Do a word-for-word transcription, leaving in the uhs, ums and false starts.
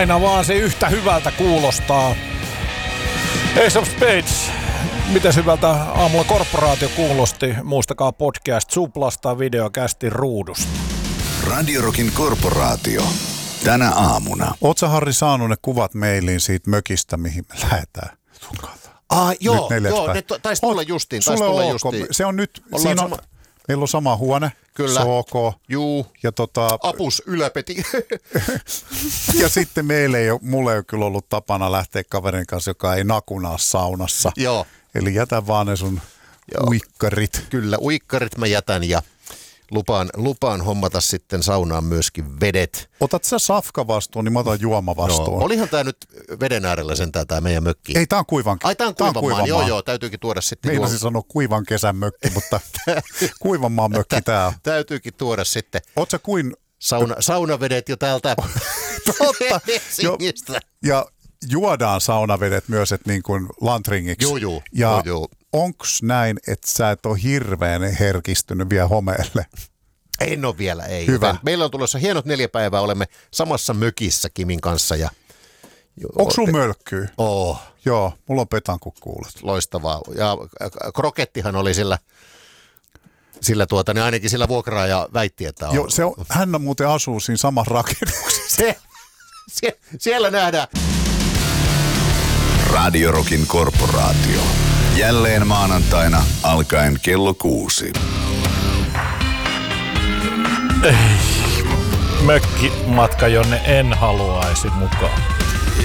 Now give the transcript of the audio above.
Aina vaan se yhtä hyvältä kuulostaa. Ace of Spades. Miten hyvältä aamulla korporaatio kuulosti? Muistakaa podcast Suplasta videokästin ruudusta. Radio Rockin korporaatio. Tänä aamuna. Oot sä, Harri, saanut ne kuvat mailiin siitä mökistä, mihin me lähdetään? Ah, joo, joo, ne to, taisi tulla justiin. Taisi tulla justiin. Se on nyt, siinä on, sama... meillä on sama huone. Kyllä. Se on ok. Juu. Ja tota... Apus yläpeti. Ja sitten meillä ei ole, mulla ei ole kyllä ollut tapana lähteä kaverin kanssa, joka ei nakunaa saunassa. Joo. Eli jätä vaan ne sun joo. uikkarit. Kyllä, uikkarit mä jätän ja lupaan, lupaan hommata sitten saunaan myöskin vedet. Otat sä safka-vastuun, niin mä otan juomavastuun. No, olihan tää nyt veden äärellä sentään tää meidän mökki. Ei, tää on kuivan. Ai, tää on kuivan Joo, joo, täytyykin tuoda sitten. Meinasin sanoa kuivan kesän mökki, mutta kuivan maan mökki tää on. Täytyykin tuoda sitten. Oot sä kuin... Sauna, saunavedet jo täältä. Totta. jo, ja juodaan saunavedet myös, että niin kuin lantringiksi. Joo, joo. Ja joo, joo. onks näin, että sä et ole hirveän herkistynyt vielä homeelle? En ole vielä, ei. Hyvä. Meillä on tulossa hienot neljä päivää, olemme samassa mökissä Kimin kanssa. Ja... Onko sulla mölkkyä? Oo. Joo, mulla on petan, kun kuulet. Loistavaa. Ja Krokettihan oli sillä, sillä tuota, niin ainakin sillä vuokraaja väitti, että on. Joo, se on, hän muuten asuu siinä samassa rakennuksessa. Se, sie, siellä nähdään. Radio Rockin korporaatio. Jälleen maanantaina alkaen kello kuusi. Ei, mökkimatka, jonne en haluaisi mukaan.